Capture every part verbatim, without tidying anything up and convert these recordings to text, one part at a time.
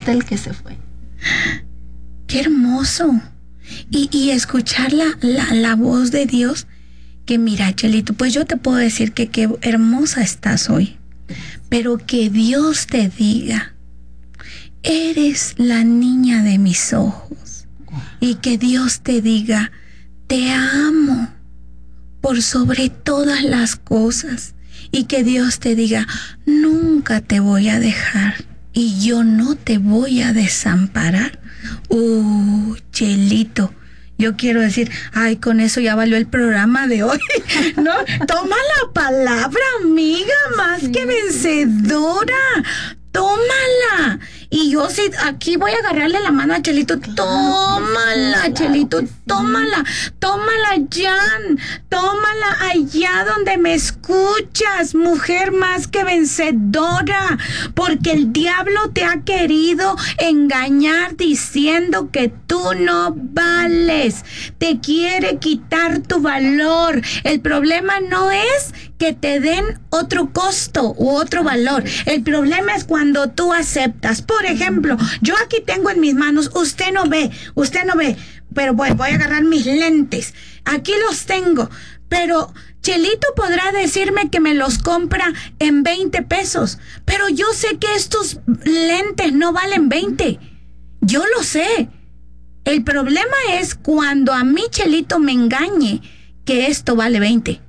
fuiste el que se fue. ¡Qué hermoso! Y, y escuchar la, la, la voz de Dios, que mira, Chelito, pues yo te puedo decir que qué hermosa estás hoy, pero que Dios te diga, eres la niña de mis ojos, y que Dios te diga, te amo por sobre todas las cosas, y que Dios te diga, nunca te voy a dejar y yo no te voy a desamparar. Uh, Chelito, yo quiero decir, ay, con eso ya valió el programa de hoy, ¿no? Toma la palabra, amiga, más sí. que vencedora. Tómala. Y yo sí, aquí voy a agarrarle la mano a Chelito. Tómala, Chelito, tómala. Tómala, Jan. Tómala allá donde me escuchas, mujer más que vencedora. Porque el diablo te ha querido engañar diciendo que tú no vales. Te quiere quitar tu valor. El problema no es que te den otro costo u otro valor. El problema es cuando tú aceptas. Por ejemplo, yo aquí tengo en mis manos, usted no ve, usted no ve, pero voy, voy a agarrar mis lentes. Aquí los tengo, pero Chelito podrá decirme que me los compra en veinte pesos, pero yo sé que estos lentes no valen veinte. Yo lo sé. El problema es cuando a mí Chelito me engañe que esto vale veinte.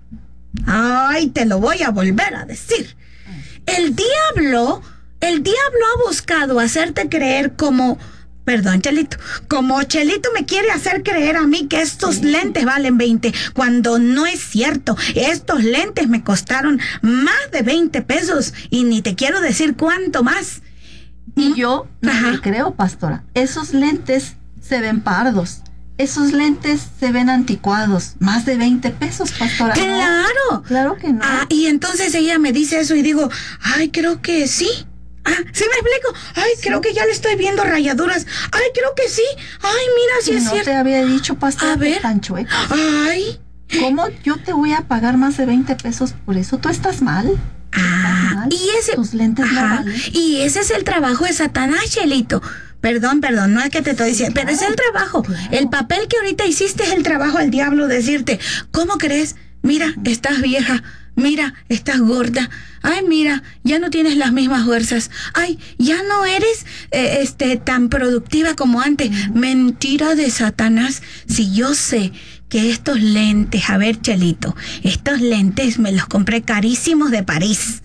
Ay, te lo voy a volver a decir. El diablo, el diablo ha buscado hacerte creer como, perdón, Chelito, como Chelito me quiere hacer creer a mí que estos lentes valen veinte, cuando no es cierto. Estos lentes me costaron más de veinte pesos y ni te quiero decir cuánto más. Y yo no me creo, pastora. Esos lentes se ven pardos. Esos lentes se ven anticuados. Más de veinte pesos, pastora. ¡Claro! No, claro que no. Ah, y entonces ella me dice eso y digo, ay, creo que sí. Ah, ¿sí me explico? Ay, sí. Creo que ya le estoy viendo rayaduras. Ay, creo que sí. Ay, mira, si sí es no cierto. No te había dicho, pastora, a ver. Tan chueco. Ay. ¿Cómo yo te voy a pagar más de veinte pesos por eso? ¿Tú estás mal? Ah, mal? Y ese... Tus lentes ajá, no valen. Y ese es el trabajo de Satanás, Chelito. Perdón, perdón, no es que te estoy diciendo, sí, claro, pero es el trabajo. Claro. El papel que ahorita hiciste es el trabajo del diablo, decirte, ¿cómo crees? Mira, estás vieja. Mira, estás gorda. Ay, mira, ya no tienes las mismas fuerzas. Ay, ya no eres eh, este tan productiva como antes. Uh-huh. Mentira de Satanás. Si yo sé que estos lentes, a ver, Chelito, estos lentes me los compré carísimos de París.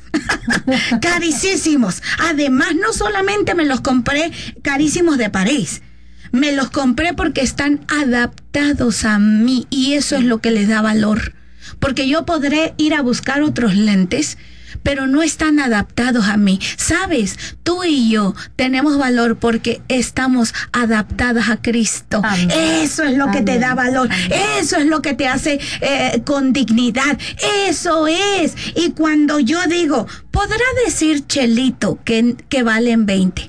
Carísimos. Además, no solamente me los compré carísimos de París, me los compré porque están adaptados a mí y eso es lo que les da valor. Porque yo podré ir a buscar otros lentes, pero no están adaptados a mí. ¿Sabes? Tú y yo tenemos valor porque estamos adaptadas a Cristo. Amén. Eso es lo Amén. Que te da valor. Amén. Eso es lo que te hace eh, con dignidad. Eso es. Y cuando yo digo, podrá decir Chelito que, que valen veinte.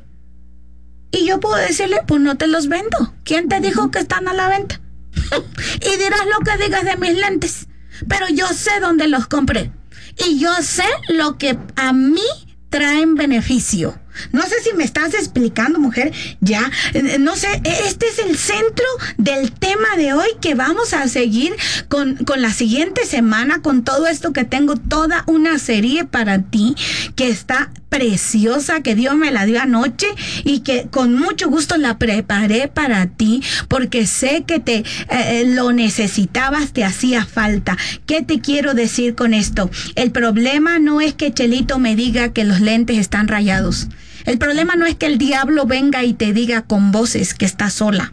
Y yo puedo decirle, pues no te los vendo. ¿Quién te dijo que están a la venta? Y dirás lo que digas de mis lentes. Pero yo sé dónde los compré. Y yo sé lo que a mí traen beneficio. No sé si me estás explicando, mujer. Ya, no sé, este es el centro del tema de hoy que vamos a seguir con, con la siguiente semana, con todo esto que tengo, toda una serie para ti que está preciosa, que Dios me la dio anoche y que con mucho gusto la preparé para ti porque sé que te eh, lo necesitabas, te hacía falta. ¿Qué te quiero decir con esto? El problema no es que Chelito me diga que los lentes están rayados. El problema no es que el diablo venga y te diga con voces que estás sola.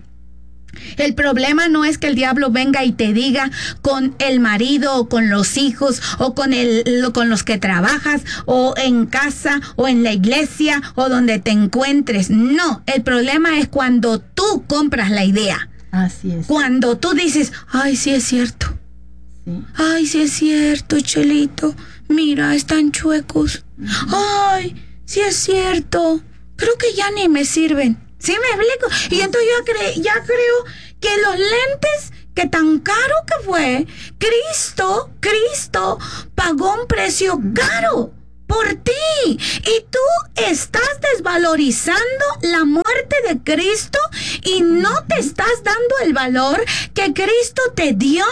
El problema no es que el diablo venga y te diga con el marido o con los hijos o con el con los que trabajas o en casa o en la iglesia o donde te encuentres. No, el problema es cuando tú compras la idea. Así es. Cuando tú dices, ay, sí es cierto. Sí. Ay, sí es cierto, Chelito. Mira, están chuecos. Uh-huh. Ay, sí es cierto. Creo que ya ni me sirven. ¿Sí me explico? Y entonces yo cre- ya creo que los lentes, que tan caro que fue, Cristo, Cristo pagó un precio caro por ti. Y tú estás desvalorizando la muerte de Cristo y no te estás dando el valor que Cristo te dio.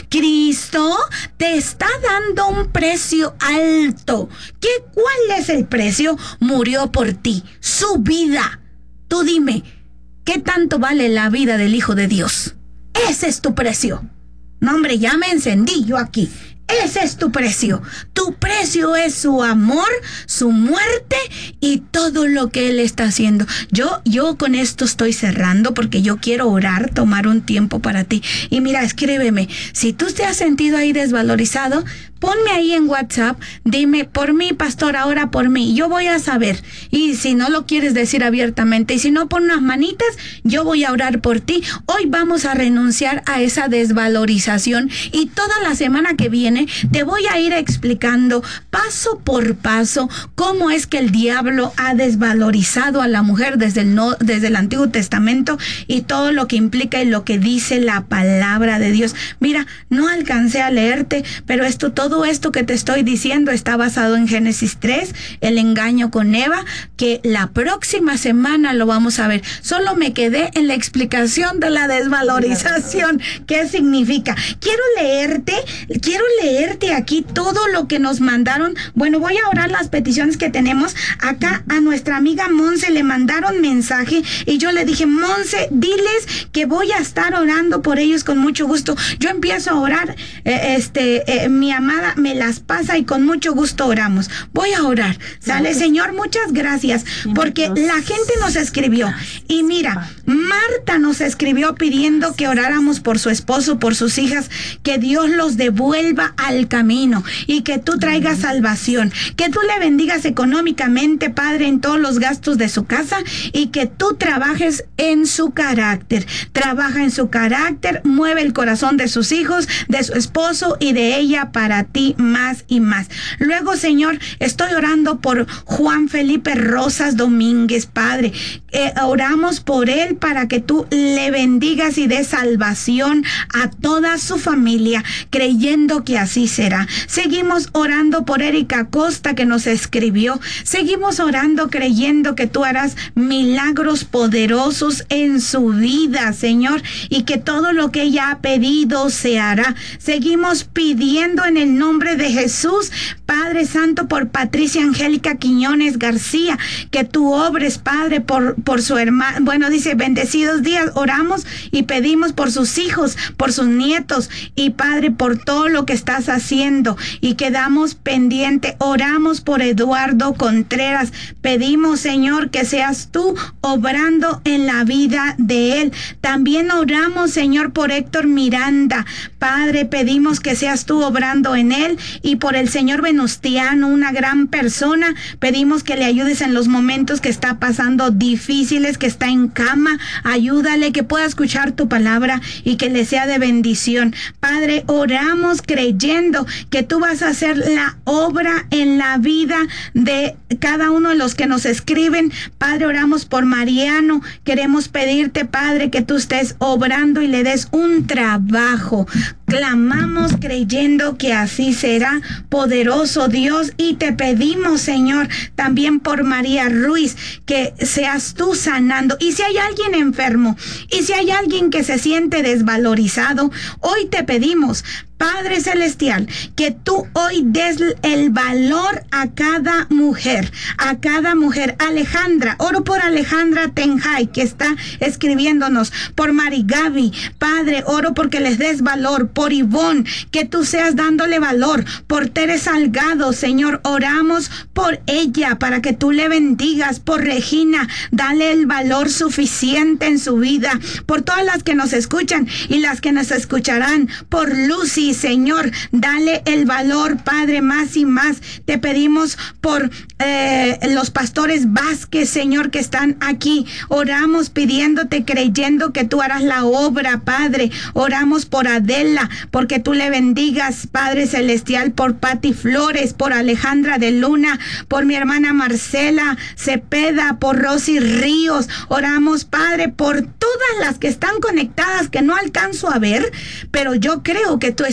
Cristo te está dando un precio alto. ¿Qué, cuál es el precio? Murió por ti, su vida. Tú dime, ¿qué tanto vale la vida del Hijo de Dios? Ese es tu precio. No, hombre, ya me encendí yo aquí. Ese es tu precio. Tu precio es su amor, su muerte y todo lo que Él está haciendo. Yo, yo con esto estoy cerrando porque yo quiero orar, tomar un tiempo para ti. Y mira, escríbeme. Si tú te has sentido ahí desvalorizado, ponme ahí en WhatsApp, dime, por mí, pastora, ora por mí. Yo voy a saber. Y si no lo quieres decir abiertamente, y si no, pon unas manitas, yo voy a orar por ti. Hoy vamos a renunciar a esa desvalorización y toda la semana que viene te voy a ir explicando paso por paso cómo es que el diablo ha desvalorizado a la mujer desde el, no, desde el Antiguo Testamento y todo lo que implica y lo que dice la palabra de Dios. Mira, no alcancé a leerte, pero esto todo Todo esto que te estoy diciendo está basado en Génesis tres, el engaño con Eva, que la próxima semana lo vamos a ver. Solo me quedé en la explicación de la desvalorización. ¿Qué significa? Quiero leerte, quiero leerte aquí todo lo que nos mandaron. Bueno, voy a orar las peticiones que tenemos. Acá a nuestra amiga Monse le mandaron mensaje y yo le dije, Monse, diles que voy a estar orando por ellos con mucho gusto. Yo empiezo a orar, eh, este, eh, mi amada me las pasa y con mucho gusto oramos. Voy a orar. Sale, Señor, muchas gracias, porque la gente nos escribió. Y mira, Marta nos escribió pidiendo que oráramos por su esposo, por sus hijas, que Dios los devuelva al camino y que tú traigas salvación, que tú le bendigas económicamente, Padre, en todos los gastos de su casa y que tú trabajes en su carácter. Trabaja en su carácter, mueve el corazón de sus hijos, de su esposo y de ella para ti más y más. Luego, Señor, estoy orando por Juan Felipe Rosas Domínguez, Padre. Eh, oramos por él para que tú le bendigas y des salvación a toda su familia, creyendo que así será. Seguimos orando por Erika Costa, que nos escribió. Seguimos orando creyendo que tú harás milagros poderosos en su vida, Señor, y que todo lo que ella ha pedido se hará. Seguimos pidiendo en el nombre de Jesús, Padre Santo, por Patricia Angélica Quiñones García, que tú obres, Padre, por, por su hermana. Bueno, dice, bendecidos días, oramos y pedimos por sus hijos, por sus nietos y, Padre, por todo lo que estás haciendo y quedamos pendiente. Oramos por Eduardo Contreras. Pedimos, Señor, que seas tú obrando en la vida de él. También oramos, Señor, por Héctor Miranda. Padre, pedimos que seas tú obrando en él y por el señor Venustiano, una gran persona. Pedimos que le ayudes en los momentos que está pasando difíciles, que está en cama. Ayúdale, que pueda escuchar tu palabra y que le sea de bendición. Padre, oramos creyendo que tú vas a hacer la obra en la vida de cada uno de los que nos escriben. Padre, oramos por Mariano. Queremos pedirte, Padre, que tú estés obrando y le des un trabajo. Clamamos creyendo que así será, poderoso Dios, y te pedimos, Señor, también por María Ruiz, que seas tú sanando. Y si hay alguien enfermo, y si hay alguien que se siente desvalorizado, hoy te pedimos, Padre Celestial, que tú hoy des el valor a cada mujer, a cada mujer. Alejandra, oro por Alejandra Tenjay, que está escribiéndonos, por Mari Gaby, Padre, oro porque les des valor, por Ivonne, que tú seas dándole valor, por Tere Salgado, Señor, oramos por ella, para que tú le bendigas, por Regina, dale el valor suficiente en su vida, por todas las que nos escuchan y las que nos escucharán, por Lucy, Señor, dale el valor, Padre, más y más. Te pedimos por eh, los pastores Vázquez, Señor, que están aquí. Oramos pidiéndote, creyendo que tú harás la obra, Padre. Oramos por Adela, porque tú le bendigas, Padre Celestial, por Pati Flores, por Alejandra de Luna, por mi hermana Marcela Cepeda, por Rosy Ríos. Oramos, Padre, por todas las que están conectadas, que no alcanzo a ver, pero yo creo que tú estás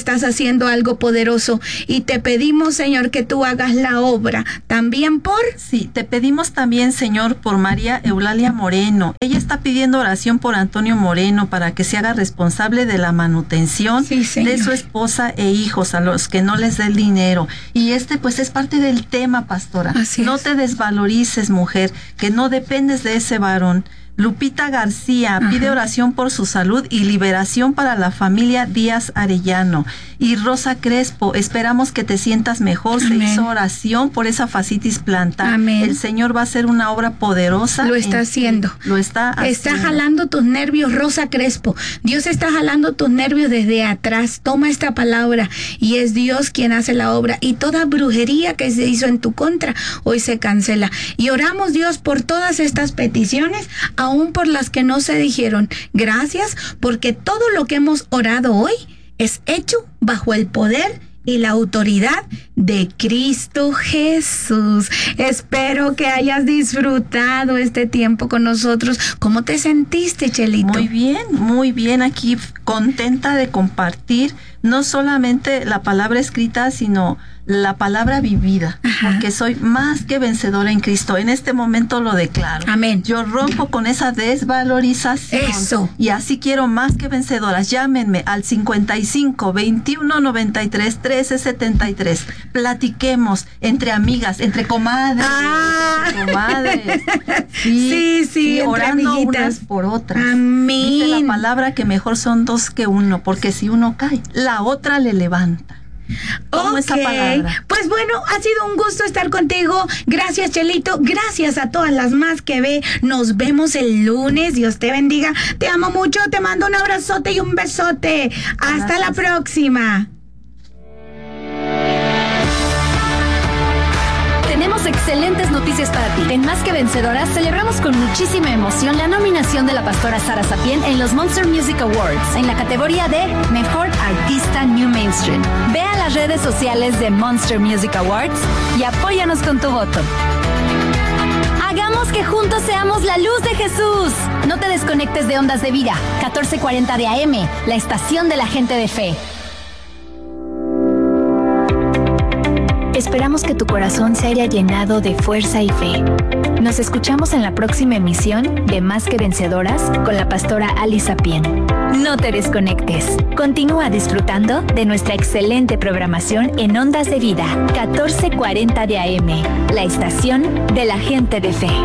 estás haciendo algo poderoso y te pedimos, Señor, que tú hagas la obra también por... Sí, te pedimos también, Señor, por María Eulalia Moreno. Ella está pidiendo oración por Antonio Moreno para que se haga responsable de la manutención sí, de su esposa e hijos, a los que no les dé el dinero. Y este pues es parte del tema, pastora. Así no es. te desvalorices, mujer, que no dependes de ese varón. Lupita García Ajá. pide oración por su salud y liberación para la familia Díaz Arellano. Y Rosa Crespo, esperamos que te sientas mejor. Amén. Se hizo oración por esa fascitis plantar. Amén. El Señor va a hacer una obra poderosa. Lo está en, haciendo. Lo está haciendo. Está jalando tus nervios, Rosa Crespo. Dios está jalando tus nervios desde atrás. Toma esta palabra y es Dios quien hace la obra. Y toda brujería que se hizo en tu contra, hoy se cancela. Y oramos, Dios, por todas estas peticiones, aún por las que no se dijeron. Gracias, porque todo lo que hemos orado hoy es hecho bajo el poder y la autoridad de Cristo Jesús. Espero que hayas disfrutado este tiempo con nosotros. ¿Cómo te sentiste, Chelito? Muy bien, muy bien. Aquí contenta de compartir no solamente la palabra escrita, sino la palabra vivida. Ajá. Porque soy más que vencedora en Cristo. En este momento lo declaro. Amén. Yo rompo con esa desvalorización. Eso. Y así quiero más que vencedoras. Llámenme al cincuenta y cinco, veintiuno, noventa y tres, trece, setenta y tres. Platiquemos entre amigas, entre comadres. Ah. Entre comadres. Sí, Sí, sí, entre orando amiguitas. unas por otras. Amén. Dice la palabra que mejor son dos que uno, porque si uno cae, la otra le levanta. Tomo Ok, esa palabra. pues bueno, ha sido un gusto estar contigo. Gracias, Chelito. Gracias a todas las más que ve. Nos vemos el lunes. Dios te bendiga. Te amo mucho. Te mando un abrazote y un besote. Hasta Gracias. la próxima. Tenemos excelentes noticias para ti. En Más que Vencedoras celebramos con muchísima emoción la nominación de la pastora Sara Sapien en los Monster Music Awards en la categoría de Mejor Artista New Mainstream. Ve a las redes sociales de Monster Music Awards y apóyanos con tu voto. Hagamos que juntos seamos la luz de Jesús. No te desconectes de Ondas de Vida, catorce cuarenta de A M, la estación de la gente de fe. Esperamos que tu corazón se haya llenado de fuerza y fe. Nos escuchamos en la próxima emisión de Más que Vencedoras con la pastora Ali Sapien. No te desconectes. Continúa disfrutando de nuestra excelente programación en Ondas de Vida, catorce cuarenta de A M, la estación de la gente de fe.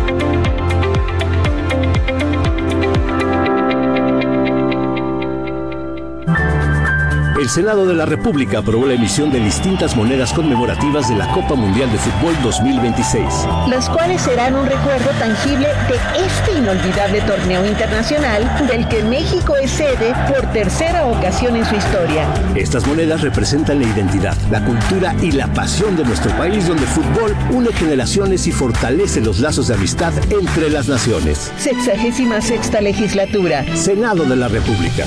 El Senado de la República aprobó la emisión de distintas monedas conmemorativas de la Copa Mundial de Fútbol dos mil veintiséis. Las cuales serán un recuerdo tangible de este inolvidable torneo internacional del que México es sede por tercera ocasión en su historia. Estas monedas representan la identidad, la cultura y la pasión de nuestro país, donde el fútbol une generaciones y fortalece los lazos de amistad entre las naciones. Sexagésima sexta legislatura. Senado de la República.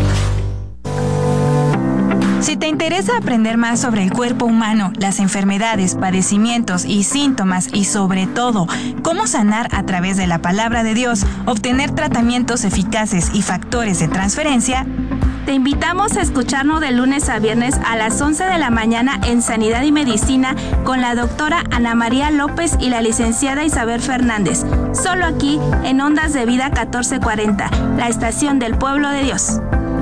Si te interesa aprender más sobre el cuerpo humano, las enfermedades, padecimientos y síntomas y sobre todo cómo sanar a través de la palabra de Dios, obtener tratamientos eficaces y factores de transferencia, te invitamos a escucharnos de lunes a viernes a las once de la mañana en Sanidad y Medicina con la doctora Ana María López y la licenciada Isabel Fernández, solo aquí en Ondas de Vida catorce cuarenta, la estación del pueblo de Dios.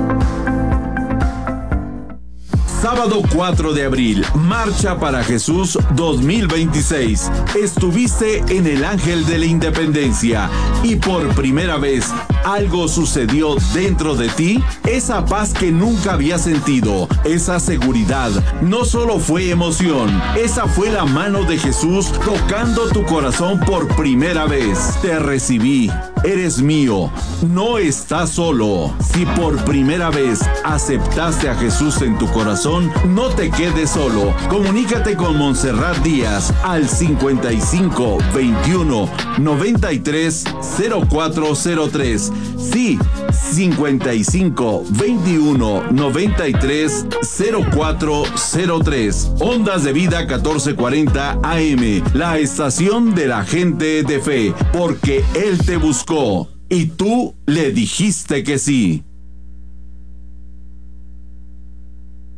Sábado cuatro de abril, Marcha para Jesús dos mil veintiséis. Estuviste en el Ángel de la Independencia y por primera vez algo sucedió dentro de ti. Esa paz que nunca había sentido, esa seguridad, no solo fue emoción, esa fue la mano de Jesús tocando tu corazón por primera vez. Te recibí, eres mío, no estás solo. Si por primera vez aceptaste a Jesús en tu corazón, no te quedes solo. Comunícate con Montserrat Díaz al cincuenta y cinco, veintiuno, noventa y tres, cero cuatro cero tres. Sí, cincuenta y cinco, veintiuno, noventa y tres, cero cuatro cero tres. Ondas de Vida catorce cuarenta A M, la estación de la gente de fe, porque Él te buscó y tú le dijiste que sí.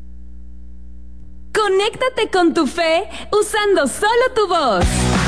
Conéctate con tu fe usando solo tu voz.